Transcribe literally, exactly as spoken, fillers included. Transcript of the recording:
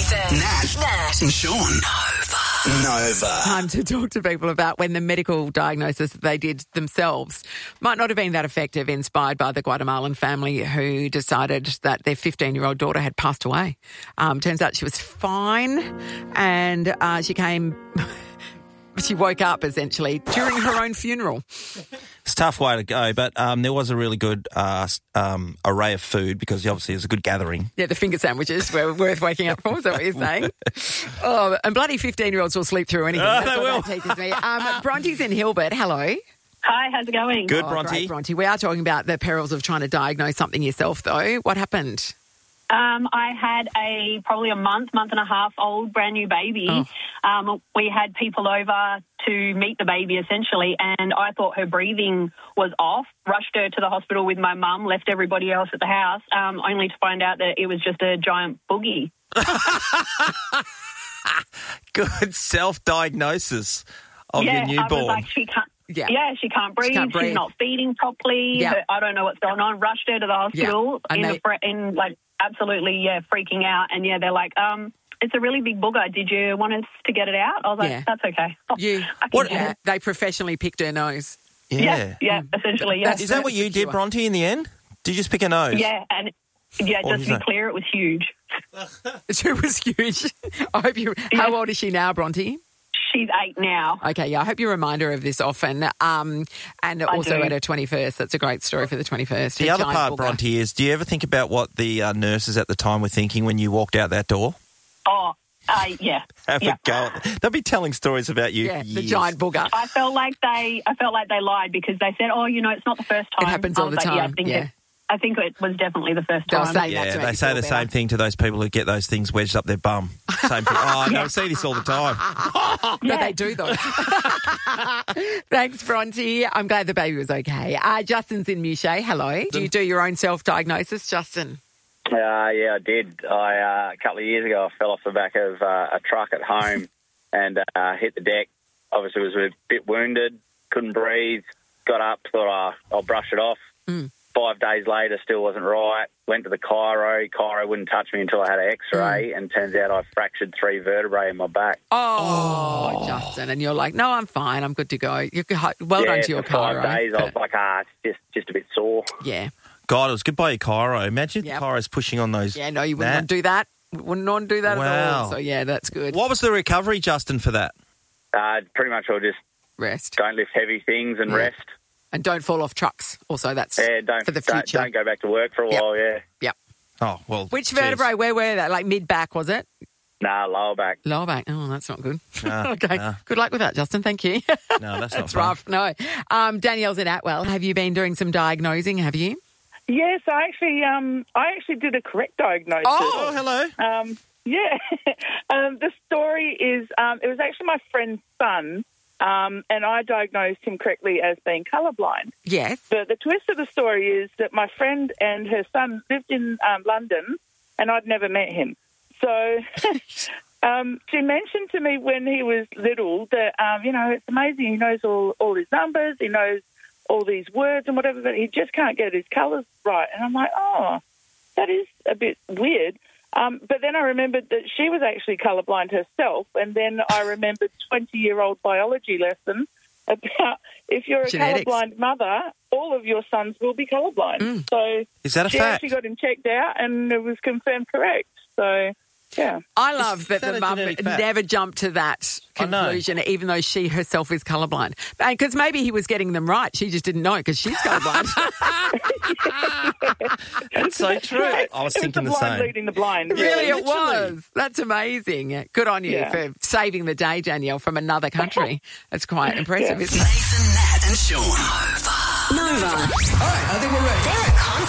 Nathan, Nat, Nat, and Sean. Nova. Nova. Time to talk to people about when the medical diagnosis that they did themselves might not have been that effective, inspired by the Guatemalan family who decided that their fifteen-year-old daughter had passed away. Um, turns out she was fine and uh, she came... She woke up, essentially, during her own funeral. It's a tough way to go, but um, there was a really good uh, um, array of food because obviously it was a good gathering. Yeah, the finger sandwiches were worth waking up for, is that what you're saying? Oh, and bloody fifteen-year-olds will sleep through anything. Oh, That's they what will. that teaches me. Um, Bronte's in Hilbert. Hello. Hi, how's it going? Good, Oh, Bronte. great, Bronte. We are talking about the perils of trying to diagnose something yourself, though. What happened? Um, I had a probably a month, month and a half old brand new baby. Oh. Um, we had people over to meet the baby essentially, and I thought her breathing was off. Rushed her to the hospital with my mum, left everybody else at the house, um, only to find out that it was just a giant boogie. Good self-diagnosis of yeah, your I was newborn. like, she can't. Yeah. Yeah, she can't breathe. can't breathe. She's not feeding properly. Yeah. Her- I don't know what's going on. Rushed her to the hospital And in, they- a fre- in like absolutely yeah freaking out. And yeah, they're like, um, it's a really big booger. Did you want us to get it out? I was like, Yeah. that's okay. You, I can What- get yeah, it. they professionally picked her nose. yeah. Yeah, yeah, essentially, yeah. That's- Is that what you did, Secure. Bronte, in the end? Did you just pick a nose? Yeah, and yeah, Or just is to be that- clear, it was huge. She was huge. I hope you. How old is she now, Bronte? She's eight now. Okay, yeah, I hope you remind her of this often. Um, and also do. at her twenty-first. That's a great story for the twenty-first. The Her other giant part, booger. Bronte, is do you ever think about what the uh, nurses at the time were thinking when you walked out that door? Oh, uh, yeah. Have yeah. a go. They'll be telling stories about you Yeah, for the years. giant booger. I felt like they, I felt like they lied because they said, "Oh, you know, it's not the first time." It happens I all was the like, Yeah, I time, think yeah. it, I think it was definitely the first They'll time. say that Yeah, to make they you say feel the better. same thing to those people who get those things wedged up their bum. Same thing. Oh, no, I see this all the time. But Yeah. they do, though. Thanks, Bronte. I'm glad the baby was okay. Uh, Justin's in Mushay. Hello. Do you do your own self-diagnosis, Justin? Uh, yeah, I did. I uh, a couple of years ago, I fell off the back of uh, a truck at home and uh, hit the deck. Obviously, was a bit wounded, couldn't breathe. Got up, thought oh, I'll brush it off. Mm. Five days later, still wasn't right. Went to the chiro. Chiro wouldn't touch me until I had an X-ray, and turns out I fractured three vertebrae in my back. Oh, Justin. And you're like, no, I'm fine. I'm good to go. You're, well yeah, done to your for five chiro. days, I was like, ah, it's just just a bit sore. Yeah. God, it was goodbye your chiro. Imagine Yep. the chiro's pushing on those. Yeah, no, you wouldn't That- want to do that. Wouldn't want to do that at Wow. all. So, yeah, that's good. What was the recovery, Justin, for that? Uh, pretty much, I'll just Rest. don't lift heavy things and Yeah. rest. And don't fall off trucks. Also, that's Yeah, don't for the don't, future. don't go back to work for a Yep. while. Yeah, Yep. Oh, well. Which geez. vertebrae? Where were they? Like mid-back, was it? nah, lower back. Lower back. Oh, that's not good. Nah, okay. nah. Good luck with that, Justin. Thank you. No, that's not That's fun. rough. No. Um, Danielle's in Atwell. Have you been doing some diagnosing? Have you? Yes, I actually, um, I actually did a correct diagnosis. Oh, hello. Um, yeah. um, the story is, um, it was actually my friend's son, um, and I diagnosed him correctly as being colourblind. Yes. But the twist of the story is that my friend and her son lived in um, London, and I'd never met him. So um, she mentioned to me when he was little that, um, you know, it's amazing. He knows all, all his numbers. He knows all these words and whatever, but he just can't get his colours right. And I'm like, oh, that is a bit weird. Um, but then I remembered that she was actually colourblind herself, and then I remembered twenty-year-old biology lesson about if you're a Genetics. colourblind mother, all of your sons will be colourblind. Mm. So Is that a she fact? actually got him checked out, and it was confirmed correct. So, yeah. I love Is that, that the a mum genetic fact? never jumped to that I know. conclusion, even though she herself is colourblind. Because maybe he was getting them right. She just didn't know because she's colourblind. That's so true. I was it thinking was the the blind same. leading the blind. Really, it literally. was. That's amazing. Good on you Yeah. for saving the day, Danielle, from another country. That's quite impressive, Yeah. isn't it? Nathan, Nat, and Sean. Nova. Nova. All right, I think we're ready. There are